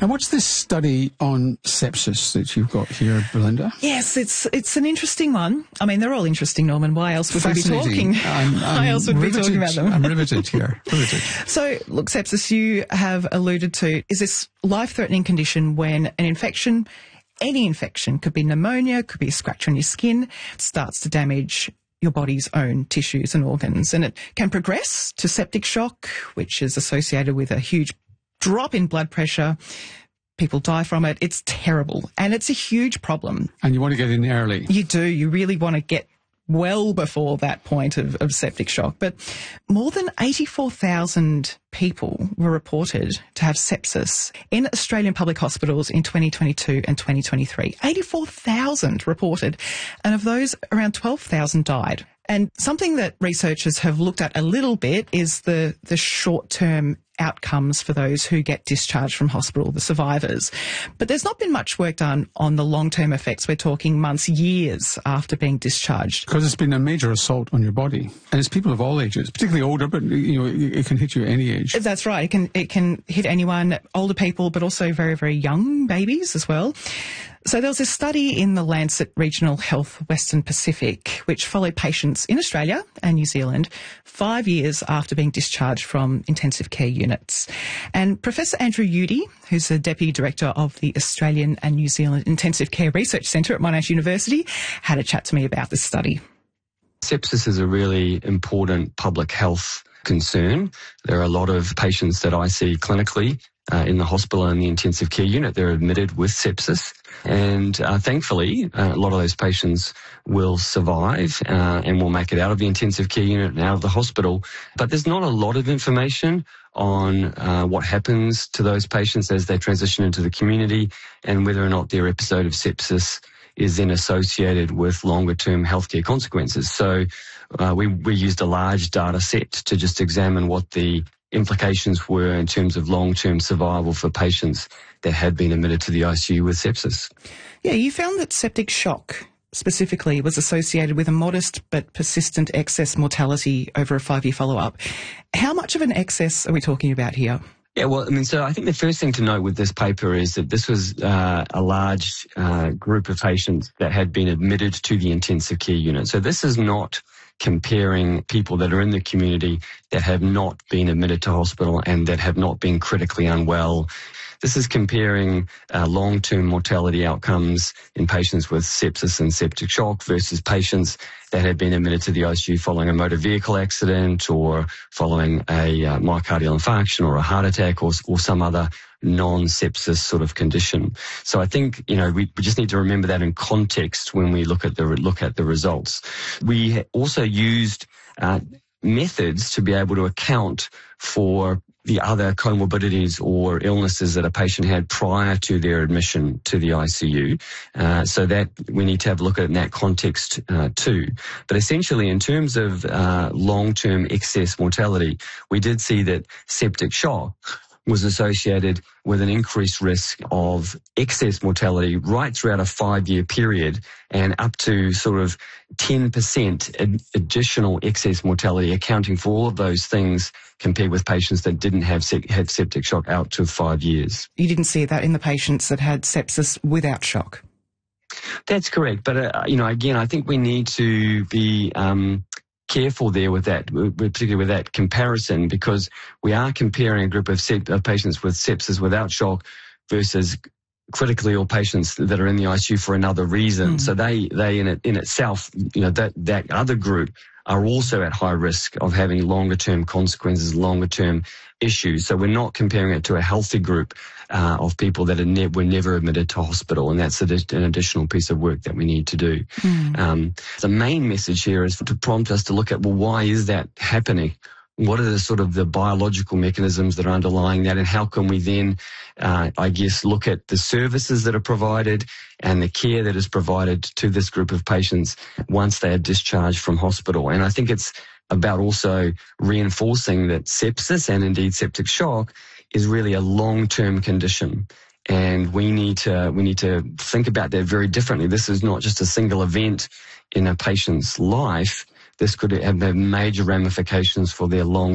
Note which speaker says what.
Speaker 1: Now, what's this study on sepsis that you've got here, Belinda?
Speaker 2: Yes, it's an interesting one. I mean, they're all interesting, Norman. Why else would we be talking? Why else would we be talking about them?
Speaker 1: I'm riveted here. Riveted.
Speaker 2: So, look, sepsis, you have alluded to, is this life-threatening condition when an infection, any infection, could be pneumonia, could be a scratch on your skin, starts to damage your body's own tissues and organs. And it can progress to septic shock, which is associated with a huge drop in blood pressure. People die from it. It's terrible. And it's a huge problem.
Speaker 1: And you want to get in early.
Speaker 2: You do. You really want to get well before that point of septic shock. But more than 84,000 people were reported to have sepsis in Australian public hospitals in 2022 and 2023. 84,000 reported. And of those, around 12,000 died. And something that researchers have looked at a little bit is the short-term outcomes for those who get discharged from hospital, the survivors. But there's not been much work done on the long-term effects. We're talking months, years after being discharged.
Speaker 1: Because it's been a major assault on your body. And it's people of all ages, particularly older, but it can hit you at any age.
Speaker 2: That's right. It can hit anyone, older people, but also very, very young babies as well. So there was a study in the Lancet Regional Health Western Pacific which followed patients in Australia and New Zealand 5 years after being discharged from intensive care units. And Professor Andrew Udy, who's the Deputy Director of the Australian and New Zealand Intensive Care Research Centre at Monash University, had a chat to me about this study.
Speaker 3: Sepsis is a really important public health concern. There are a lot of patients that I see clinically in the hospital and the intensive care unit. They're admitted with sepsis. And thankfully, a lot of those patients will survive and will make it out of the intensive care unit and out of the hospital. But there's not a lot of information on what happens to those patients as they transition into the community and whether or not their episode of sepsis is then associated with longer-term healthcare consequences. So we used a large data set to just examine what the implications were in terms of long-term survival for patients that had been admitted to the ICU with sepsis.
Speaker 2: Yeah, you found that septic shock specifically was associated with a modest but persistent excess mortality over a 5-year follow-up. How much of an excess are we talking about here?
Speaker 3: Yeah, well, I mean, so I think the first thing to note with this paper is that this was a large group of patients that had been admitted to the intensive care unit. So this is not comparing people that are in the community that have not been admitted to hospital and that have not been critically unwell. This is comparing long-term mortality outcomes in patients with sepsis and septic shock versus patients that had been admitted to the ICU following a motor vehicle accident or following a myocardial infarction or a heart attack or some other non-sepsis sort of condition. So I think, we just need to remember that in context when we look at the results. We also used methods to be able to account for the other comorbidities or illnesses that a patient had prior to their admission to the ICU. So that we need to have a look at it in that context too. But essentially, in terms of long-term excess mortality, we did see that septic shock was associated with an increased risk of excess mortality right throughout a 5-year period and up to sort of 10% additional excess mortality, accounting for all of those things compared with patients that didn't have septic shock out to 5 years. You
Speaker 2: didn't see that in the patients that had sepsis without shock?
Speaker 3: That's correct. But, again, I think we need to be careful there with that, particularly with that comparison, because we are comparing a group of patients with sepsis without shock versus critically ill patients that are in the ICU for another reason. So they in itself, that other group are also at high risk of having longer term consequences, longer term issues. So we're not comparing it to a healthy group of people that were never admitted to hospital, and that's an additional piece of work that we need to do. The main message here is to prompt us to look at, well, why is that happening? What are the sort of the biological mechanisms that are underlying that, and how can we then, look at the services that are provided and the care that is provided to this group of patients once they are discharged from hospital. And I think it's about also reinforcing that sepsis and indeed septic shock is really a long-term condition. And we need to think about that very differently. This is not just a single event in a patient's life. This could have major ramifications for their long